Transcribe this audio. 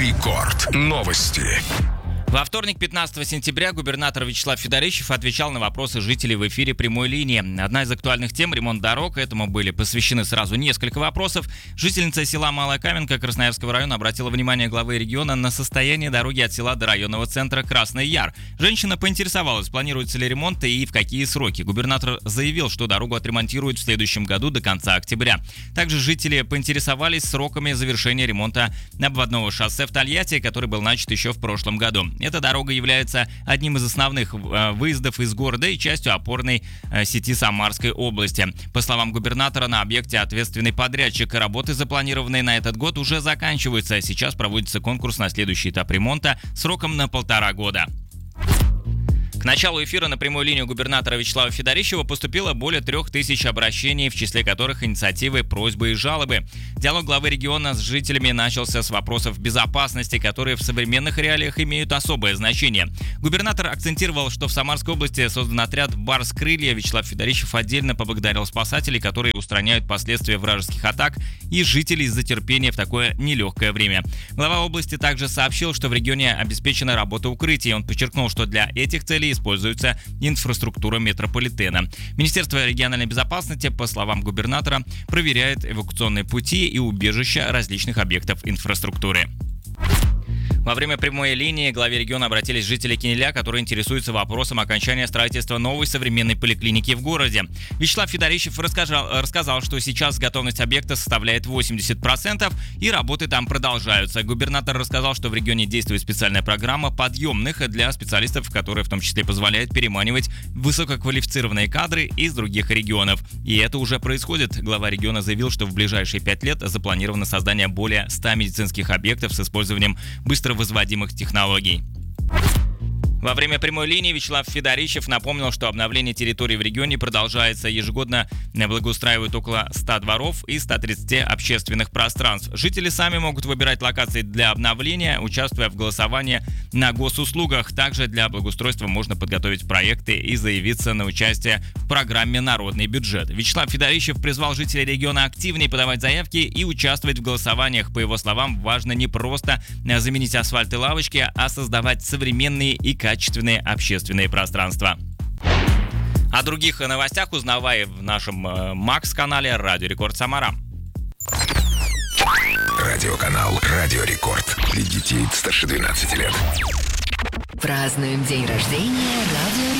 Рекорд. Новости. Во вторник, 15 сентября, губернатор Вячеслав Федорищев отвечал на вопросы жителей в эфире «Прямой линии». Одна из актуальных тем – ремонт дорог. Этому были посвящены сразу несколько вопросов. Жительница села Малая Каменка Красноярского района обратила внимание главы региона на состояние дороги от села до районного центра Красный Яр. Женщина поинтересовалась, планируется ли ремонт и в какие сроки. Губернатор заявил, что дорогу отремонтируют в следующем году до конца октября. Также жители поинтересовались сроками завершения ремонта обводного шоссе в Тольятти, который был начат еще в прошлом году. Эта дорога является одним из основных выездов из города и частью опорной сети Самарской области. По словам губернатора, на объекте ответственный подрядчик. Работы, запланированные на этот год, уже заканчиваются. Сейчас проводится конкурс на следующий этап ремонта сроком на 1,5 года. К началу эфира на прямую линию губернатора Вячеслава Федорищева поступило более 3000 обращений, в числе которых инициативы, просьбы и жалобы. Диалог главы региона с жителями начался с вопросов безопасности, которые в современных реалиях имеют особое значение. Губернатор акцентировал, что в Самарской области создан отряд «Барс Крылья». Вячеслав Федорищев отдельно поблагодарил спасателей, которые устраняют последствия вражеских атак, и жителей за терпение в такое нелегкое время. Глава области также сообщил, что в регионе обеспечена работа укрытий. Он подчеркнул, что для этих целей используется инфраструктура метрополитена. Министерство региональной безопасности, по словам губернатора, проверяет эвакуационные пути и убежища различных объектов инфраструктуры. Во время прямой линии к главе региона обратились жители Кинеля, которые интересуются вопросом окончания строительства новой современной поликлиники в городе. Вячеслав Федорищев рассказал, что сейчас готовность объекта составляет 80%, и работы там продолжаются. Губернатор рассказал, что в регионе действует специальная программа подъемных для специалистов, которая в том числе позволяет переманивать высококвалифицированные кадры из других регионов. И это уже происходит. Глава региона заявил, что в ближайшие 5 лет запланировано создание более 100 медицинских объектов с использованием быстро возводимых технологий. Во время прямой линии Вячеслав Федорищев напомнил, что обновление территории в регионе продолжается. Ежегодно благоустраивают около 100 дворов и 130 общественных пространств. Жители сами могут выбирать локации для обновления, участвуя в голосовании на госуслугах. Также для благоустройства можно подготовить проекты и заявиться на участие в программе «Народный бюджет». Вячеслав Федорищев призвал жителей региона активнее подавать заявки и участвовать в голосованиях. По его словам, важно не просто заменить асфальт и лавочки, а создавать современные и качественные общественные пространства. О других новостях узнавай в нашем Макс-канале «Радио Рекорд Самара». Радиоканал «Радио Рекорд». Для детей старше 12 лет. Празднуем день рождения радио